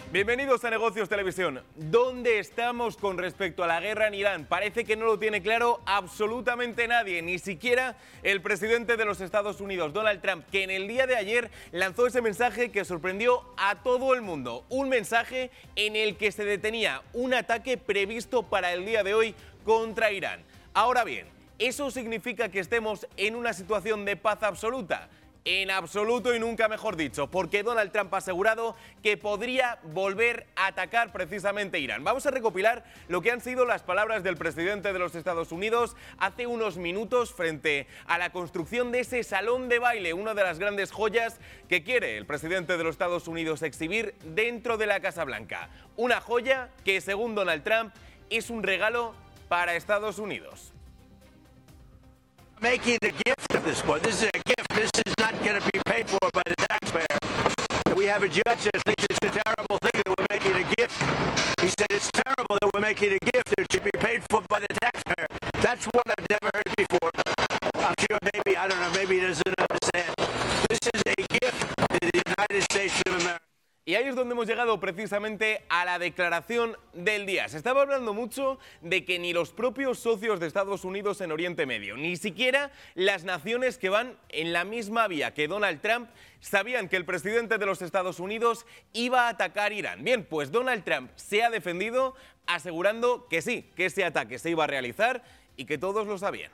Bienvenidos a Negocios Televisión. ¿Dónde estamos con respecto a la guerra en Irán? Parece que no lo tiene claro absolutamente nadie, ni siquiera el presidente de los Estados Unidos, Donald Trump, que en el día de ayer lanzó ese mensaje que sorprendió a todo el mundo. Un mensaje en el que se detenía un ataque previsto para el día de hoy contra Irán. Ahora bien, ¿eso significa que estemos en una situación de paz absoluta? En absoluto y nunca mejor dicho, porque Donald Trump ha asegurado que podría volver a atacar precisamente Irán. Vamos a recopilar lo que han sido las palabras del presidente de los Estados Unidos hace unos minutos frente a la construcción de ese salón de baile, una de las grandes joyas que quiere el presidente de los Estados Unidos exhibir dentro de la Casa Blanca. Una joya que, según Donald Trump, es un regalo para Estados Unidos. Making a gift of this one. This is a gift. This is not going to be paid for by the taxpayer. We have a judge that thinks it's a terrible thing that we're making a gift. He said it's terrible that we're making a gift. It should be paid for by the taxpayer. That's what I've never heard before. I'm sure maybe, I don't know, maybe he doesn't understand. This is a gift to the United States of America. Y ahí es donde hemos llegado precisamente a la declaración del día. Se estaba hablando mucho de que ni los propios socios de Estados Unidos en Oriente Medio, ni siquiera las naciones que van en la misma vía que Donald Trump, sabían que el presidente de los Estados Unidos iba a atacar Irán. Bien, pues Donald Trump se ha defendido asegurando que sí, que ese ataque se iba a realizar y que todos lo sabían.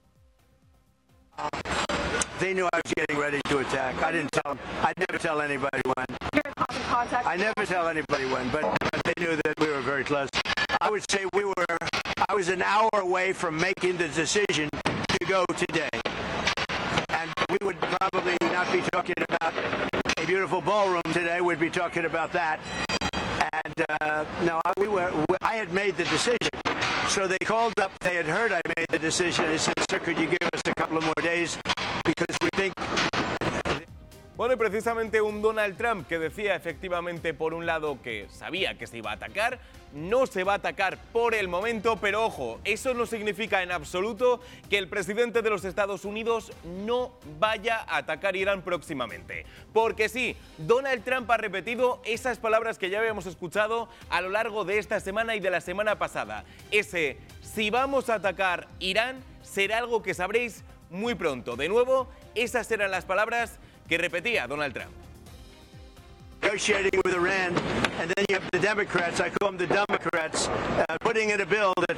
They knew I was getting ready to attack. I didn't tell them. I never tell anybody when. I never tell anybody when, but they knew that we were very close. I would say I was an hour away from making the decision to go today. And we would probably not be talking about a beautiful ballroom today. We'd be talking about that. And no, I had made the decision. So they called up, they had heard I made the decision. They said, sir, could you give us a couple of more days? Because we think... Bueno, y precisamente un Donald Trump que decía efectivamente por un lado que sabía que se iba a atacar, no se va a atacar por el momento, pero ojo, eso no significa en absoluto que el presidente de los Estados Unidos no vaya a atacar Irán próximamente. Porque sí, Donald Trump ha repetido esas palabras que ya habíamos escuchado a lo largo de esta semana y de la semana pasada. Ese, si vamos a atacar Irán, será algo que sabréis muy pronto. De nuevo, esas eran las palabras que repetía Donald Trump. Negotiating with Iran, and then you have the Democrats, I call them the Democrats, putting in a bill that